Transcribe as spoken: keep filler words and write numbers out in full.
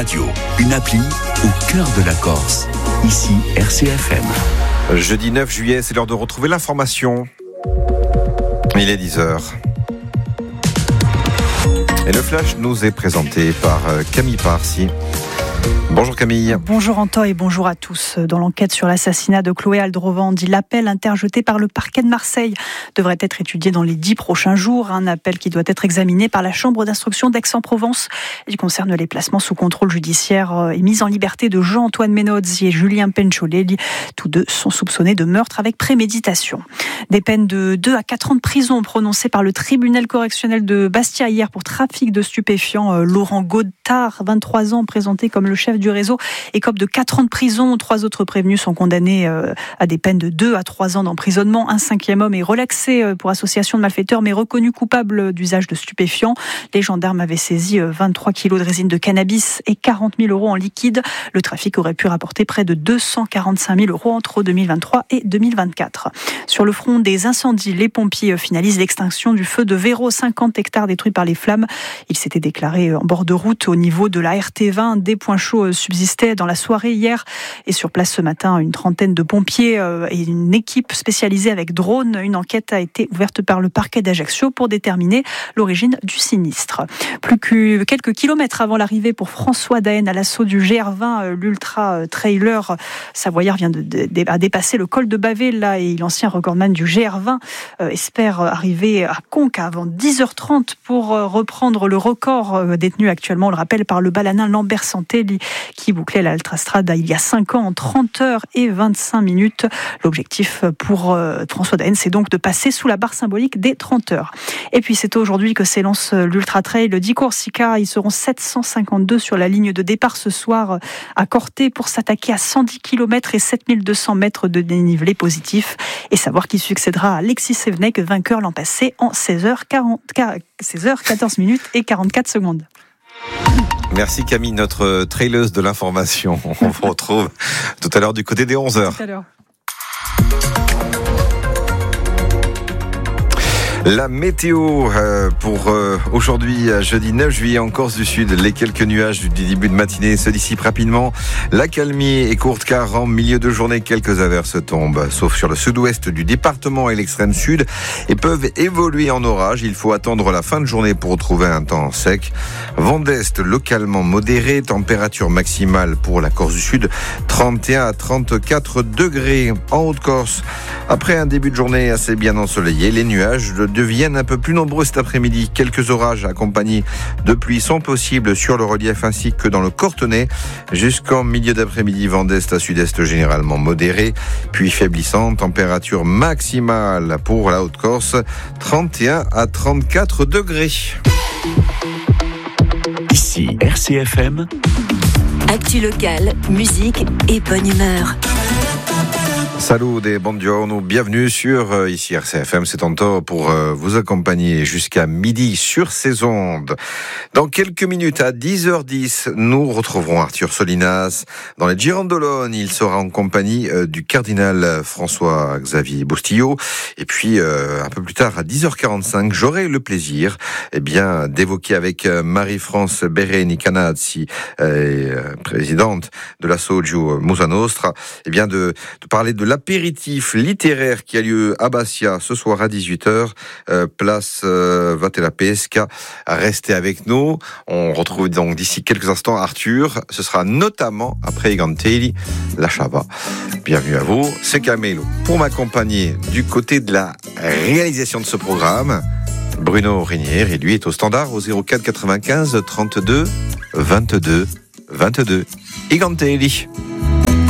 Radio, une appli au cœur de la Corse. Ici, R C F M. Jeudi neuf juillet, c'est l'heure de retrouver l'information. Il est dix heures. Et le flash nous est présenté par Camille Parsi. Bonjour Camille. Bonjour Antoine et bonjour à tous. Dans l'enquête sur l'assassinat de Chloé Aldrovandi, l'appel interjeté par le parquet de Marseille devrait être étudié dans les dix prochains jours. Un appel qui doit être examiné par la chambre d'instruction d'Aix-en-Provence. Il concerne les placements sous contrôle judiciaire et mise en liberté de Jean-Antoine Menozzi et Julien Pencholelli. Tous deux sont soupçonnés de meurtre avec préméditation. Des peines de deux à quatre ans de prison prononcées par le tribunal correctionnel de Bastia hier pour trafic de stupéfiants. Laurent Godard, vingt-trois ans, présenté comme le chef du réseau, écope de quatre ans de prison. Trois autres prévenus sont condamnés à des peines de deux à trois ans d'emprisonnement. Un cinquième homme est relaxé pour association de malfaiteurs, mais reconnu coupable d'usage de stupéfiants. Les gendarmes avaient saisi vingt-trois kilos de résine de cannabis et quarante mille euros en liquide. Le trafic aurait pu rapporter près de deux cent quarante-cinq mille euros entre deux mille vingt-trois et deux mille vingt-quatre. Sur le front des incendies, les pompiers finalisent l'extinction du feu de Véro, cinquante hectares détruits par les flammes. Il s'était déclaré en bord de route au niveau de la R T vingt. Des points chauds subsistait dans la soirée hier et sur place ce matin une trentaine de pompiers et une équipe spécialisée avec drone. Une enquête a été ouverte par le parquet d'Ajaccio pour déterminer l'origine du sinistre. Plus que quelques kilomètres avant l'arrivée pour François Daen à l'assaut du G R vingt, l'ultra trailer savoyard vient de, de, de dépasser le col de Bavé là et l'ancien recordman du G R vingt euh, espère arriver à Conques avant dix heures trente pour euh, reprendre le record euh, détenu actuellement, on le rappelle, par le balanin Lambert Santelli qui bouclait l'Altrastrada il y a cinq ans en trente heures et vingt-cinq minutes. L'objectif pour euh, François Daen, c'est donc de passer sous la barre symbolique des trente heures. Et puis c'est aujourd'hui que s'élance l'Ultra Trail di Corsica. Ils seront sept cent cinquante-deux sur la ligne de départ ce soir à Corté pour s'attaquer à cent dix kilomètres et sept mille deux cents mètres de dénivelé positif. Et savoir qui succédera à Alexis Sevenek, vainqueur l'an passé en seize heures quatorze minutes et quarante-quatre secondes. Merci Camille, notre traileuse de l'information. On vous retrouve tout à l'heure du côté des onze heures. Tout à l'heure. La météo euh, pour euh, aujourd'hui, jeudi neuf juillet en Corse du Sud. Les quelques nuages du début de matinée se dissipent rapidement. La calmie est courte car en milieu de journée, quelques averses tombent, sauf sur le sud-ouest du département et l'extrême sud, et peuvent évoluer en orage. Il faut attendre la fin de journée pour retrouver un temps sec. Vent d'est localement modéré, température maximale pour la Corse du Sud, trente et un à trente-quatre degrés en Haute-Corse. Après un début de journée assez bien ensoleillé, les nuages deviennent un peu plus nombreux cet après-midi. Quelques orages accompagnés de pluie sont possibles sur le relief ainsi que dans le Cortenay. Jusqu'en milieu d'après-midi, vent d'est à sud-est généralement modéré, puis faiblissant. Température maximale pour la Haute-Corse, trente et un à trente-quatre degrés. Ici, R C F M. Actu locale, musique et bonne humeur. Salut des buongiorno, bienvenue sur euh, ici R C F M, c'est Anto pour euh, vous accompagner jusqu'à midi sur ces ondes. Dans quelques minutes, à dix heures dix, nous retrouverons Arthur Solinas dans les Girandoles. Il sera en compagnie euh, du cardinal François-Xavier Bustillo. Et puis, euh, un peu plus tard, à dix heures quarante-cinq, j'aurai le plaisir eh bien, d'évoquer avec euh, Marie-France Bereni Canazzi, euh, présidente de l'asso Giu Musa Nostra, eh bien, de, de parler de l'apéritif littéraire qui a lieu à Bastia ce soir à dix-huit heures, euh, place euh, Vatela Pesca. Restez avec nous. On retrouve donc d'ici quelques instants Arthur. Ce sera notamment après Gantelli, la Chava. Bienvenue à vous. C'est Camelo pour m'accompagner du côté de la réalisation de ce programme. Bruno Régnier, et lui est au standard au zéro quatre quatre-vingt-quinze trente-deux vingt-deux vingt-deux. Gantelli.